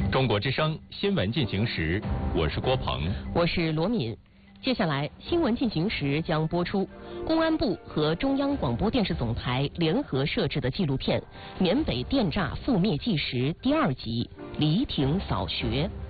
中国之声新闻进行时，我是郭鹏， 我是罗敏。接下来新闻进行时将播出公安部和中央广播电视总台联合摄制的纪录片《缅北电诈覆灭纪实》第2集《黎庭扫学》。